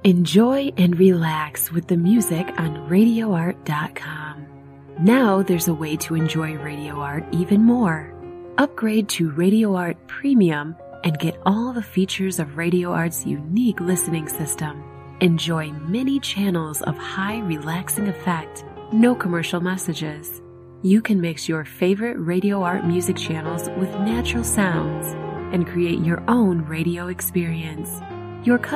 Enjoy and relax with the music on RadioArt.com. Now there's a way to enjoy Radio Art even more. Upgrade to Radio Art Premium and get all the features of Radio Art's unique listening system. Enjoy many channels of high relaxing effect, no commercial messages. You can mix your favorite Radio Art music channels with natural sounds and create your own radio experience. Your